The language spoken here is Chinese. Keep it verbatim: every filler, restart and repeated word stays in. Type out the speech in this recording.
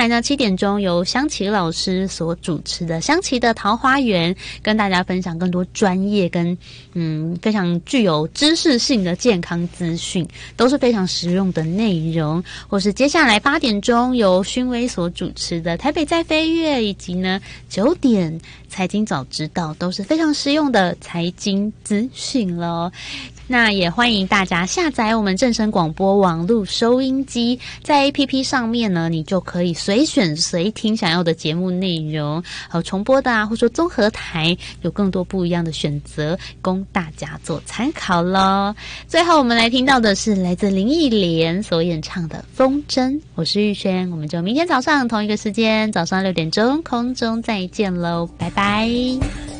来呢，七点钟由湘琪老师所主持的湘琪的桃花源，跟大家分享更多专业跟嗯非常具有知识性的健康资讯，都是非常实用的内容。或是接下来八点钟由勋威所主持的台北在飞跃，以及呢九点财经早知道，都是非常实用的财经资讯咯。那也欢迎大家下载我们正声广播网络收音机，在 A P P 上面呢，你就可以随选随听想要的节目内容，还有重播的啊，或者说综合台，有更多不一样的选择供大家做参考咯。最后我们来听到的是来自林忆莲所演唱的《风筝》，我是玉轩，我们就明天早上同一个时间，早上六点钟空中再见咯，拜拜。